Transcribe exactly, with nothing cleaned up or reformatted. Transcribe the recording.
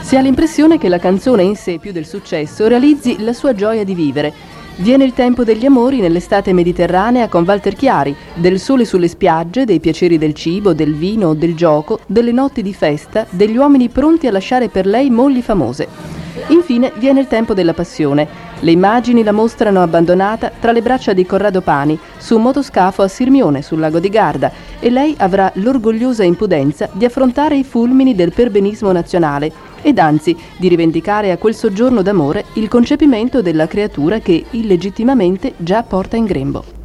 Si ha l'impressione che la canzone in sé, più del successo, realizzi la sua gioia di vivere. Viene il tempo degli amori nell'estate mediterranea con Walter Chiari, del sole sulle spiagge, dei piaceri del cibo, del vino, del gioco, delle notti di festa, degli uomini pronti a lasciare per lei mogli famose. Infine viene il tempo della passione. Le immagini la mostrano abbandonata tra le braccia di Corrado Pani, su un motoscafo a Sirmione, sul lago di Garda, e lei avrà l'orgogliosa impudenza di affrontare i fulmini del perbenismo nazionale ed anzi di rivendicare a quel soggiorno d'amore il concepimento della creatura che illegittimamente già porta in grembo.